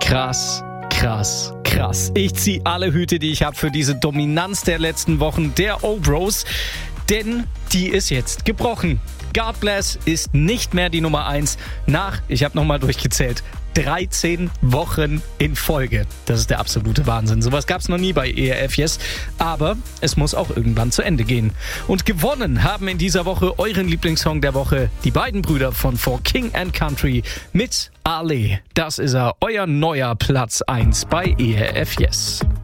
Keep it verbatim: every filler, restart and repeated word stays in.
Krass, krass, krass. Ich ziehe alle Hüte, die ich habe für diese Dominanz der letzten Wochen der O-Bros, denn die ist jetzt gebrochen. God Bless ist nicht mehr die Nummer eins nach, ich habe nochmal durchgezählt, dreizehn Wochen in Folge. Das ist der absolute Wahnsinn. Sowas gab es noch nie bei E R F Yes. Aber es muss auch irgendwann zu Ende gehen. Und gewonnen haben in dieser Woche euren Lieblingssong der Woche die beiden Brüder von For King and Country mit Ale. Das ist er, euer neuer Platz eins bei E R F Yes.